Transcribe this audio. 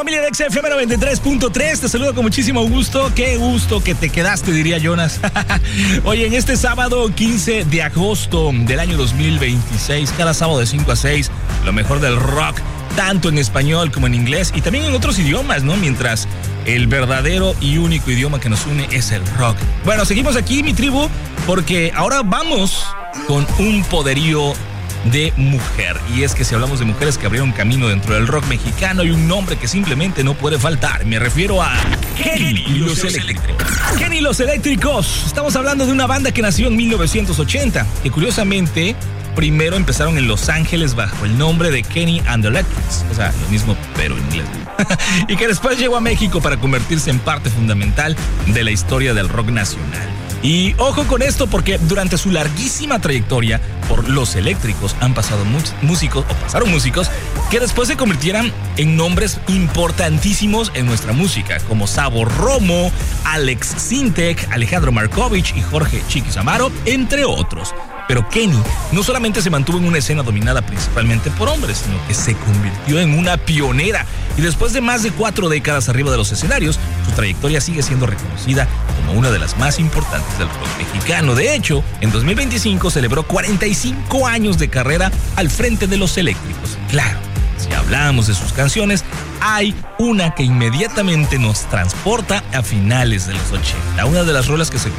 Familia de XFM 93.3, te saludo con muchísimo gusto. Qué gusto que te quedaste, diría Jonas. Oye, en este sábado 15 de agosto del año 2026, cada sábado de 5 a 6, lo mejor del rock, tanto en español como en inglés y también en otros idiomas, ¿no? Mientras el verdadero y único idioma que nos une es el rock. Bueno, seguimos aquí, mi tribu, porque ahora vamos con un poderío de mujer. Y es que si hablamos de mujeres que abrieron camino dentro del rock mexicano, hay un nombre que simplemente no puede faltar. Me refiero a Kenny y los Eléctricos. Kenny y los Eléctricos. Estamos hablando de una banda que nació en 1980, que curiosamente primero empezaron en Los Ángeles bajo el nombre de Kenny and the Electrics, o sea, lo mismo pero en inglés. Y que después llegó a México para convertirse en parte fundamental de la historia del rock nacional. Y ojo con esto, porque durante su larguísima trayectoria por Los Eléctricos han pasado pasaron músicos que después se convirtieran en nombres importantísimos en nuestra música, como Sabo Romo, Alex Sintek, Alejandro Markovich y Jorge Chiquis Amaro, entre otros. Pero Kenny no solamente se mantuvo en una escena dominada principalmente por hombres, sino que se convirtió en una pionera. Y después de más de 4 décadas arriba de los escenarios, su trayectoria sigue siendo reconocida como una de las más importantes del rock mexicano. De hecho, en 2025 celebró 45 años de carrera al frente de Los Eléctricos. Claro, si hablamos de sus canciones, hay una que inmediatamente nos transporta a finales de los 80. Una de las rolas que se